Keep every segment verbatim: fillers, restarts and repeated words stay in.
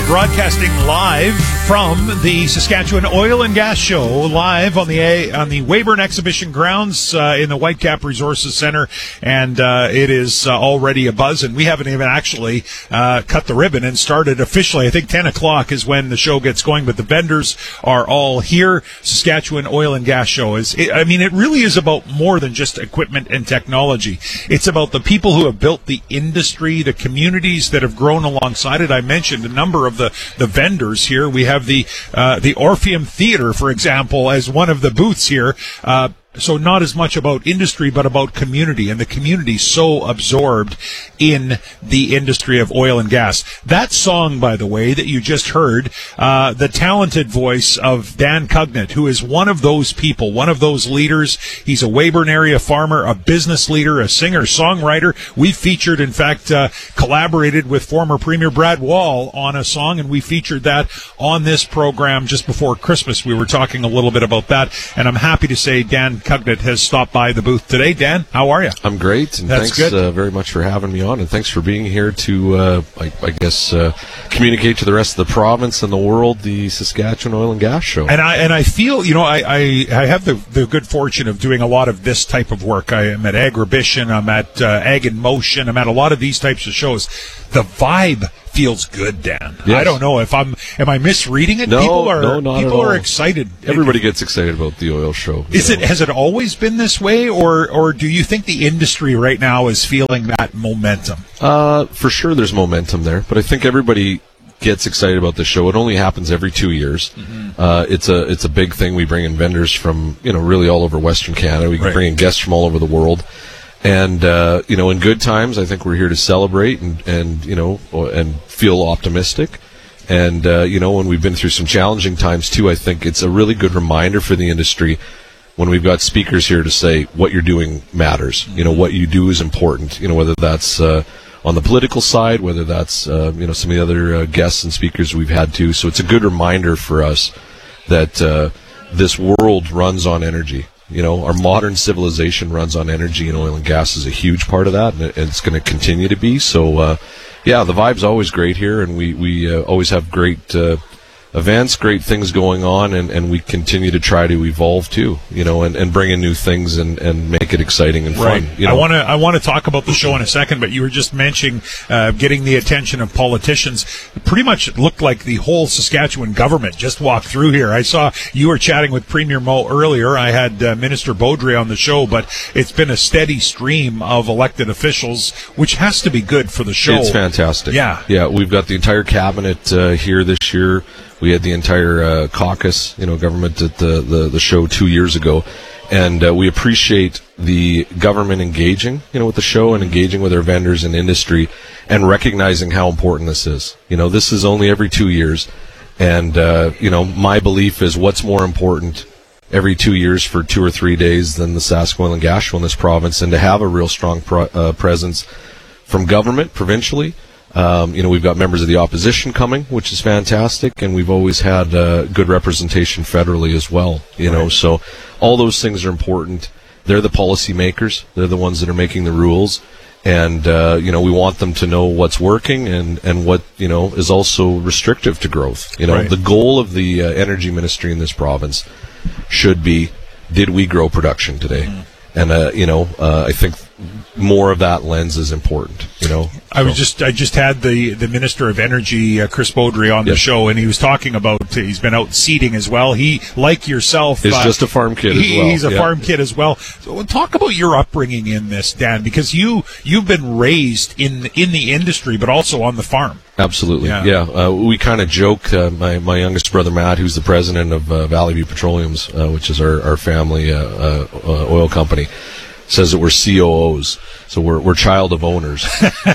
broadcasting live from the Saskatchewan Oil and Gas Show, live on the on the Weyburn Exhibition grounds uh, in the Whitecap Resources Center, and uh, it is uh, already a buzz, and we haven't even actually uh, cut the ribbon and started officially. I think ten o'clock is when the show gets going, but the vendors are all here. Saskatchewan Oil and Gas Show is, it, I mean, it really is about more than just equipment and technology. It's about the people who have built the industry, the communities that have grown alongside it. I mentioned a number of the, the vendors here. We have the uh, the Orpheum Theater, for example, as one of the booths here. Uh, So not as much about industry, but about community, and the community so absorbed in the industry of oil and gas. That song, by the way, that you just heard, uh, the talented voice of Dan Cugnett, who is one of those people, one of those leaders. He's a Weyburn area farmer, a business leader, a singer, songwriter. We featured, in fact, uh, collaborated with former Premier Brad Wall on a song, and we featured that on this program just before Christmas. We were talking a little bit about that, and I'm happy to say Dan Cugnett has stopped by the booth today. Dan, how are you? I'm great, and That's thanks good. Uh, very much for having me on, and thanks for being here to, uh, I, I guess, uh, communicate to the rest of the province and the world the Saskatchewan Oil and Gas Show. And I and I feel, you know, I, I, I have the, the good fortune of doing a lot of this type of work. I am at Agribition, I'm at uh, Ag in Motion, I'm at a lot of these types of shows. The vibe feels good, Dan. Yes. I don't know if I'm, am I misreading it? No, people are, no, not people at are all. excited. Everybody gets excited about the oil show. Is know? it, has it always been this way, or, or do you think the industry right now is feeling that momentum? Uh, for sure there's momentum there, but I think everybody gets excited about the show. It only happens every two years. Mm-hmm. Uh, it's a, it's a big thing. We bring in vendors from, you know, really all over Western Canada. We can right. bring in guests from all over the world. And, uh, you know, in good times, I think we're here to celebrate and, and you know, and feel optimistic. And, uh, you know, when we've been through some challenging times, too, I think it's a really good reminder for the industry when we've got speakers here to say what you're doing matters. You know, what you do is important, you know, whether that's uh, on the political side, whether that's, uh, you know, some of the other uh, guests and speakers we've had, too. So it's a good reminder for us that uh, this world runs on energy. You know, our modern civilization runs on energy, and oil and gas is a huge part of that, and it's going to continue to be. So, uh, yeah, the vibe's always great here, and we, we uh, always have great uh, events, great things going on, and, and we continue to try to evolve, too, you know, and, and bring in new things and, and make it exciting and fun. Right. You know? I want to I want to talk about the show in a second, but you were just mentioning uh, getting the attention of politicians. It pretty much looked like the whole Saskatchewan government just walked through here. I saw you were chatting with Premier Moe earlier. I had uh, Minister Beaudry on the show, but it's been a steady stream of elected officials, which has to be good for the show. It's fantastic. Yeah. Yeah, we've got the entire cabinet uh, here this year. We had the entire uh, caucus, you know, government at the, the, the show two years ago. And uh, we appreciate the government engaging, you know, with the show and engaging with our vendors and industry and recognizing how important this is. You know, this is only every two years. And, uh, you know, my belief is what's more important every two years for two or three days than the Sask Oil and Gas Show in this province, and to have a real strong pro- uh, presence from government provincially. Um, you know, we've got members of the opposition coming, which is fantastic, and we've always had uh, good representation federally as well. You know, right. So all those things are important. They're the policy makers. They're the ones that are making the rules, and uh, you know, we want them to know what's working and, and what, you know, is also restrictive to growth. You know, right. The goal of the uh, energy ministry in this province should be: did we grow production today? Mm. And uh, you know, uh, I think more of that lens is important. You know, I was so. just I just had the, the Minister of Energy, uh, Chris Beaudry, on Yes. the show, and he was talking about uh, he's been out seeding as well. He, like yourself, is uh, just a farm kid he, as well. He's a yeah. farm kid as well. So talk about your upbringing in this, Dan, because you you've been raised in in the industry, but also on the farm. Absolutely, yeah. yeah. Uh, we kind of joke. Uh, my my youngest brother Matt, who's the president of uh, Valley View Petroleums, uh, which is our our family uh, uh, uh, oil company, says that we're C O Os, so we're we're child of owners.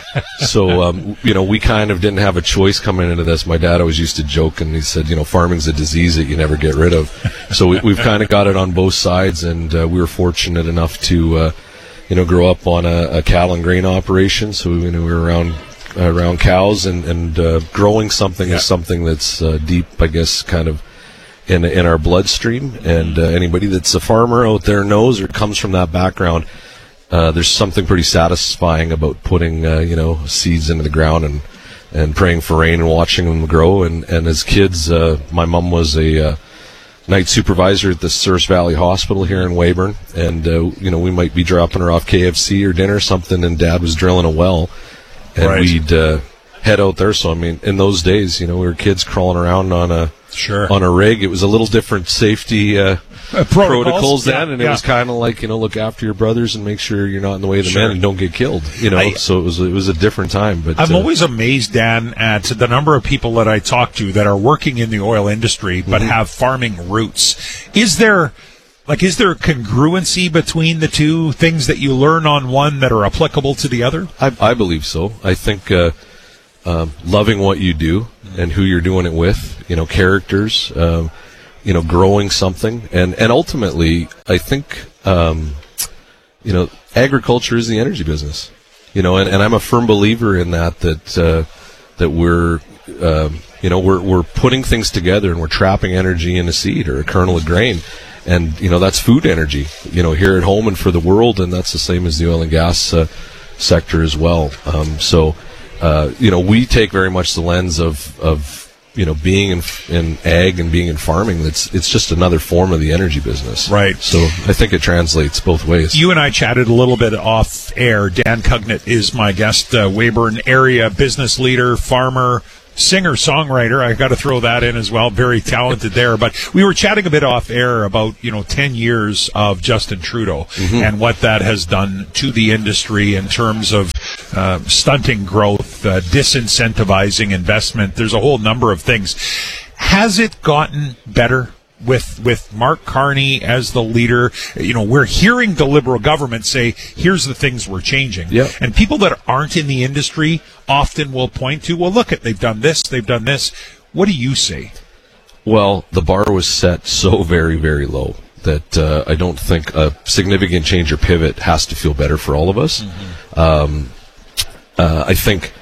So um, you know, we kind of didn't have a choice coming into this. My dad always used to joke, and he said, you know, farming's a disease that you never get rid of. So we, we've kind of got it on both sides, and uh, we were fortunate enough to, uh, you know, grow up on a, a cattle and grain operation. So you know, we were around uh, around cows, and and uh, growing something yeah. is something that's uh, deep, I guess, kind of in in our bloodstream. And uh, anybody that's a farmer out there knows or comes from that background, uh, there's something pretty satisfying about putting uh, you know seeds into the ground and and praying for rain and watching them grow. And, and as kids, uh, my mom was a uh, night supervisor at the Souris Valley Hospital here in Weyburn, and uh, you know, we might be dropping her off K F C or dinner or something, and Dad was drilling a well, and right. we'd uh, head out there. So I mean, in those days, you know, we were kids crawling around on a sure. on a rig. It was a little different safety uh, uh, protocols. protocols then, yeah, and yeah. it was kind of like, you know, look after your brothers and make sure you're not in the way of the sure. men and don't get killed. You know, I, so it was it was a different time. But I'm uh, always amazed, Dan, at the number of people that I talk to that are working in the oil industry but mm-hmm. have farming roots. Is there like is there congruency between the two things that you learn on one that are applicable to the other? I, I believe so. I think uh, um, loving what you do and who you're doing it with, you know, characters, um, you know, growing something, and and ultimately, I think, um, you know, agriculture is the energy business, you know, and, and I'm a firm believer in that. That uh, that we're, uh, you know, we're we're putting things together and we're trapping energy in a seed or a kernel of grain, and you know, that's food energy, you know, here at home and for the world, and that's the same as the oil and gas uh, sector as well. Um, so, uh, you know, we take very much the lens of of. you know, being in, in ag and being in farming, it's it's just another form of the energy business. Right. So I think it translates both ways. You and I chatted a little bit off air. Dan Cugnett is my guest, uh, Weyburn area business leader, farmer, singer, songwriter. I got to throw that in as well. Very talented there. But we were chatting a bit off air about, you know, ten years of Justin Trudeau mm-hmm. and what that has done to the industry in terms of uh, stunting growth, uh, disincentivizing investment. There's a whole number of things. Has it gotten better with with Mark Carney as the leader? You know, we're hearing the Liberal government say, here's the things we're changing. Yep. And people that aren't in the industry often will point to, well, look, at they've done this, they've done this. What do you say? Well, the bar was set so very, very low that uh, I don't think a significant change or pivot has to feel better for all of us. Mm-hmm. Um, uh, I think,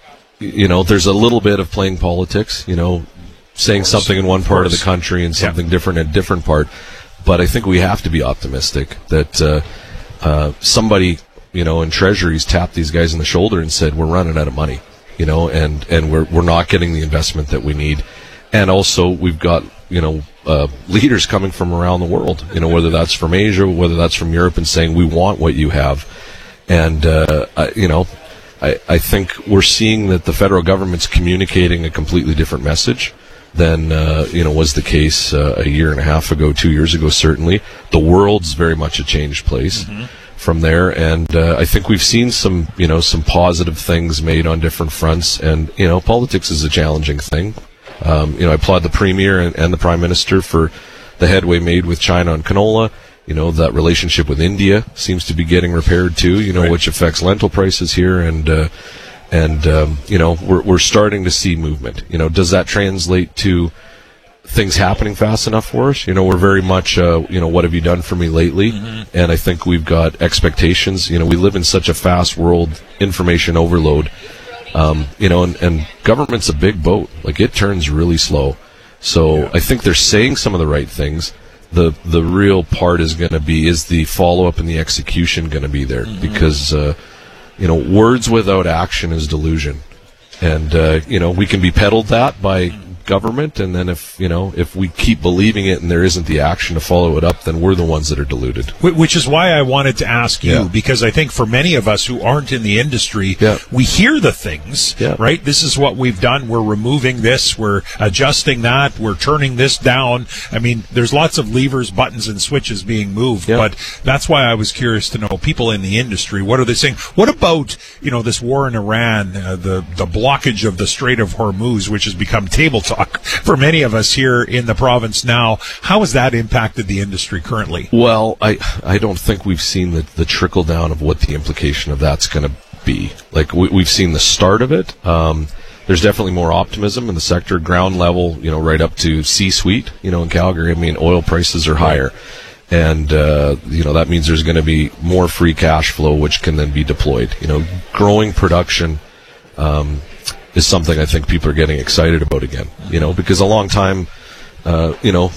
you know, there's a little bit of playing politics, you know, saying something in one part of, of the country and something yeah. different in a different part. But I think we have to be optimistic that uh, uh, somebody, you know, in Treasury's tapped these guys in the shoulder and said, we're running out of money, you know, and, and we're we're not getting the investment that we need. And also we've got, you know, uh, leaders coming from around the world, you know, whether that's from Asia, whether that's from Europe, and saying, we want what you have. And, uh, I, you know, I, I think we're seeing that the federal government's communicating a completely different message than uh, you know was the case uh, a year and a half ago, two years ago. Certainly, the world's very much a changed place mm-hmm. from there, and uh, I think we've seen some you know some positive things made on different fronts. And you know, politics is a challenging thing. Um, you know, I applaud the Premier and, and the Prime Minister for the headway made with China on canola. You know, that relationship with India seems to be getting repaired too. You know, right. which affects lentil prices here, and. Uh, And, um, you know, we're, we're starting to see movement. You know, does that translate to things happening fast enough for us? You know, we're very much, uh, you know, what have you done for me lately? Mm-hmm. And I think we've got expectations. You know, we live in such a fast world, information overload. Um, you know, and, and government's a big boat. Like, it turns really slow. So yeah. I think they're saying some of the right things. The the real part is going to be, is the follow-up and the execution going to be there? Mm-hmm. Because, uh, you know, words without action is delusion. And, uh, you know, we can be peddled that by government, and then if, you know, if we keep believing it and there isn't the action to follow it up, then we're the ones that are deluded. Which is why I wanted to ask you, yeah. because I think for many of us who aren't in the industry, yeah. we hear the things, yeah. right? This is what we've done. We're removing this. We're adjusting that. We're turning this down. I mean, there's lots of levers, buttons, and switches being moved, yeah. but that's why I was curious to know, people in the industry, what are they saying? What about, you know, this war in Iran, uh, the, the blockage of the Strait of Hormuz, which has become table talk for many of us here in the province now? How has that impacted the industry currently? Well, I I don't think we've seen the, the trickle down of what the implication of that's going to be. Like, we, we've seen the start of it. Um, there's definitely more optimism in the sector, ground level, you know, right up to C-suite, you know, in Calgary. I mean, oil prices are higher. And, uh, you know, that means there's going to be more free cash flow, which can then be deployed. You know, growing production, um, is something I think people are getting excited about again, you know, because a long time, uh, you know,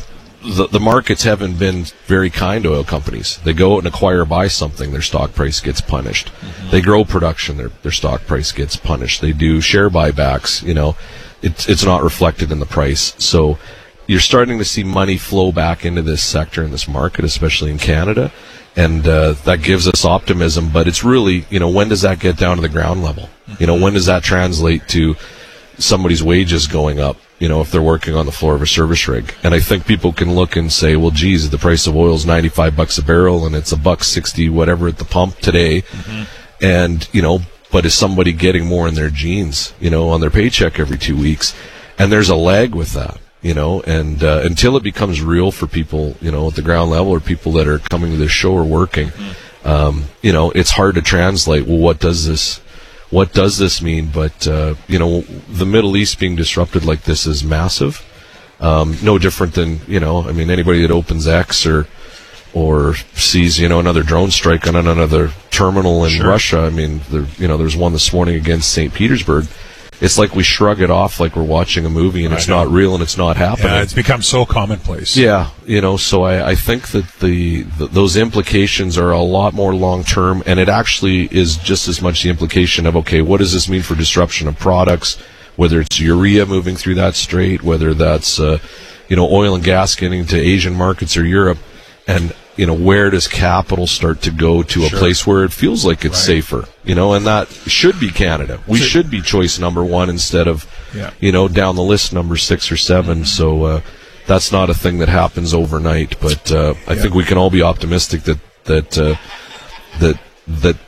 the, the markets haven't been very kind to oil companies. They go out and acquire or buy something, their stock price gets punished. Mm-hmm. They grow production, their their stock price gets punished. They do share buybacks, you know, it's it's not reflected in the price. So you're starting to see money flow back into this sector, in this market, especially in Canada, and uh, that gives us optimism. But it's really, you know, when does that get down to the ground level? Mm-hmm. You know, when does that translate to somebody's wages going up, you know, if they're working on the floor of a service rig? And I think people can look and say, well, geez, the price of oil is ninety-five bucks a barrel and it's a buck sixty, whatever, at the pump today. Mm-hmm. And, you know, but is somebody getting more in their jeans, you know, on their paycheck every two weeks? And there's a lag with that, you know, and uh, until it becomes real for people, you know, at the ground level, or people that are coming to this show or working, mm-hmm. um, you know, it's hard to translate, well, what does this What does this mean? But, uh, you know, the Middle East being disrupted like this is massive. Um, no different than, you know, I mean, anybody that opens X or or sees, you know, another drone strike on another terminal in Sure. Russia. I mean, there, you know, there's one this morning against Saint Petersburg. It's like we shrug it off like we're watching a movie and I it's know. not real and it's not happening. Yeah, it's become so commonplace. Yeah, you know, so I, I think that the, the those implications are a lot more long-term, and it actually is just as much the implication of, okay, what does this mean for disruption of products, whether it's urea moving through that strait, whether that's, uh, you know, oil and gas getting to Asian markets or Europe, and, you know, where does capital start to go to a sure. place where it feels like it's right. safer, you know, and that should be Canada. We sure. should be choice number one instead of, yeah. you know, down the list number six or seven. Mm-hmm. So uh, that's not a thing that happens overnight, but uh, I yeah. think we can all be optimistic that that uh, that that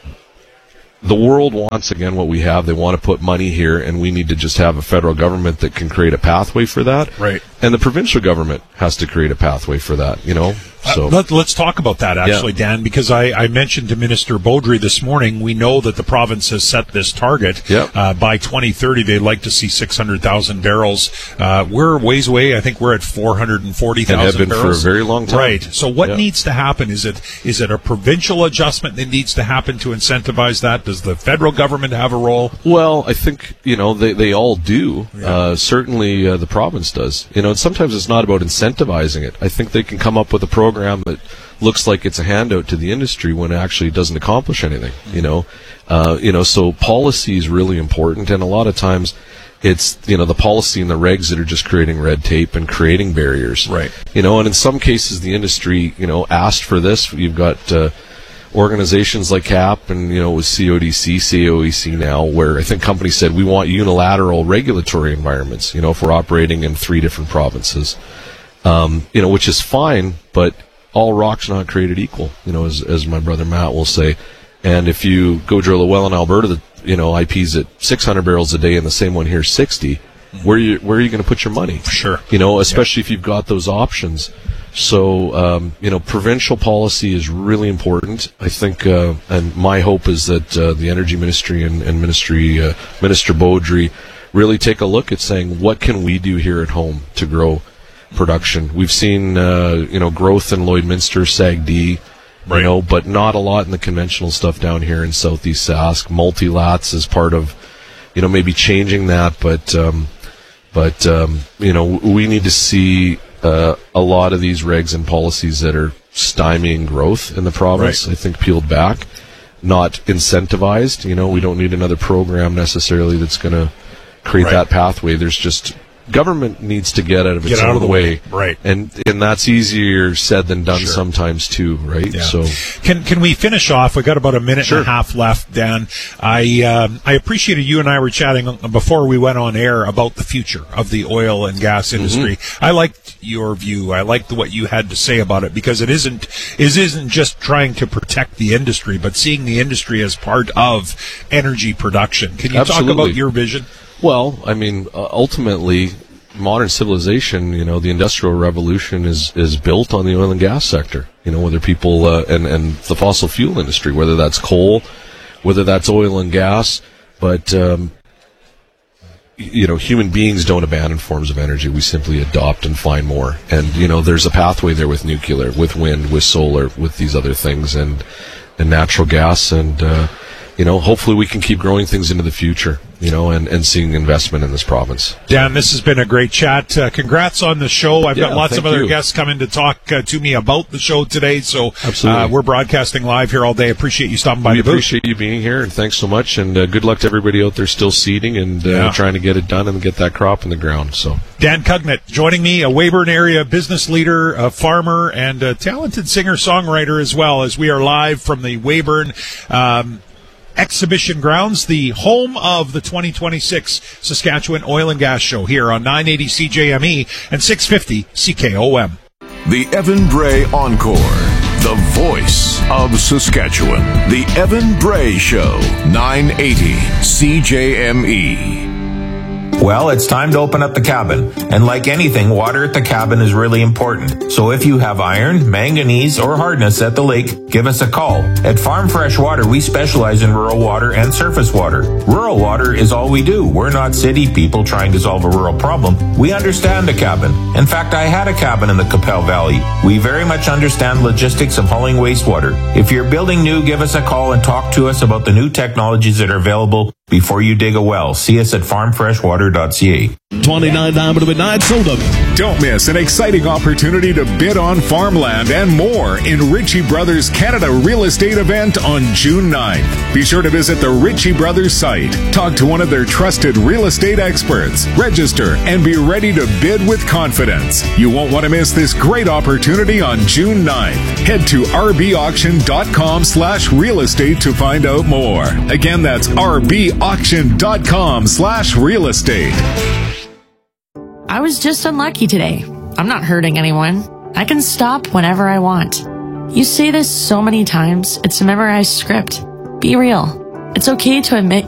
the world wants, again, what we have. They want to put money here, and we need to just have a federal government that can create a pathway for that. Right. And the provincial government has to create a pathway for that, you know. So uh, let, let's talk about that, actually, yeah. Dan, because I, I mentioned to Minister Beaudry this morning, we know that the province has set this target. Yep. Uh, by twenty thirty, they'd like to see six hundred thousand barrels. Uh, we're ways away. I think we're at four hundred forty thousand barrels. And have been barrels. for a very long time. Right. So what yep. needs to happen? Is it is it a provincial adjustment that needs to happen to incentivize that? Does the federal government have a role? Well, I think, you know, they, they all do. Yeah. Uh, certainly uh, the province does. You know, and sometimes it's not about incentivizing it. I think they can come up with a program that looks like it's a handout to the industry when it actually doesn't accomplish anything, you know. Uh, you know, so policy is really important, and a lot of times it's, you know, the policy and the regs that are just creating red tape and creating barriers. Right. You know, and in some cases the industry, you know, asked for this. You've got uh, organizations like C A P and, you know, with C O D C, C O E C now, where I think companies said, we want unilateral regulatory environments, you know, if we're operating in three different provinces. Um, you know, which is fine, but all rock's not created equal, you know, as as my brother Matt will say. And if you go drill a well in Alberta that, you know, I P's at six hundred barrels a day and the same one here sixty, mm-hmm. where you where are you going to put your money? Sure. You know, especially yeah. if you've got those options. So, um, you know, provincial policy is really important. I think, uh, and my hope is that uh, the Energy Ministry and, and Ministry uh, Minister Beaudry really take a look at saying, what can we do here at home to grow production? We've seen, uh, you know, growth in Lloydminster, S A G D, right. you know, but not a lot in the conventional stuff down here in Southeast Sask. Multilats is part of, you know, maybe changing that, but, um, but, um, you know, we need to see, uh, a lot of these regs and policies that are stymieing growth in the province, right. I think, peeled back, not incentivized. You know, we don't need another program necessarily that's going to create right. that pathway. There's just, government needs to get out of its get out own of the way. way, right? And and that's easier said than done sure. sometimes too, right? Yeah. So can can we finish off? We got about a minute sure. and a half left, Dan. I um, I appreciated you and I were chatting before we went on air about the future of the oil and gas industry. Mm-hmm. I liked your view. I liked what you had to say about it, because it isn't it isn't just trying to protect the industry, but seeing the industry as part of energy production. Can you Absolutely. talk about your vision? Well, I mean, uh, ultimately, modern civilization, you know, the Industrial Revolution is, is built on the oil and gas sector. You know, whether people, uh, and, and the fossil fuel industry, whether that's coal, whether that's oil and gas, but, um, you know, human beings don't abandon forms of energy. We simply adopt and find more. And, you know, there's a pathway there with nuclear, with wind, with solar, with these other things, and, and natural gas. And, uh, you know, hopefully we can keep growing things into the future, you know, and, and seeing investment in this province. Dan, this has been a great chat. Uh, congrats on the show. I've Yeah, got lots of thank other you. guests coming to talk uh, to me about the show today, so Absolutely. uh, we're broadcasting live here all day. Appreciate you stopping by We the booth. appreciate you being here, and thanks so much, and uh, good luck to everybody out there still seeding and uh, Yeah. trying to get it done and get that crop in the ground. So Dan Cugnett joining me, a Weyburn area business leader, a farmer, and a talented singer-songwriter as well, as we are live from the Weyburn um, Exhibition Grounds, the home of the twenty twenty-six Saskatchewan Oil and Gas Show, here on nine eighty C J M E and six fifty C K O M. The Evan Bray Encore, the voice of Saskatchewan. The Evan Bray Show, nine eighty C J M E. Well, it's time to open up the cabin. And like anything, water at the cabin is really important. So if you have iron, manganese, or hardness at the lake, give us a call. At Farm Fresh Water, we specialize in rural water and surface water. Rural water is all we do. We're not city people trying to solve a rural problem. We understand the cabin. In fact, I had a cabin in the Capel Valley. We very much understand logistics of hauling wastewater. If you're building new, give us a call and talk to us about the new technologies that are available before you dig a well. See us at farm fresh water dot c a. twenty-nine Diamond Midnight Soda. Don't miss an exciting opportunity to bid on farmland and more in Ritchie Brothers Canada Real Estate event on June ninth. Be sure to visit the Ritchie Brothers site, talk to one of their trusted real estate experts, register, and be ready to bid with confidence. You won't want to miss this great opportunity on June ninth. Head to r b auction dot com slash real estate to find out more. Again, that's r b auction dot com slash real estate. I was just unlucky today. I'm not hurting anyone. I can stop whenever I want. You say this so many times, it's a memorized script. Be real. It's okay to admit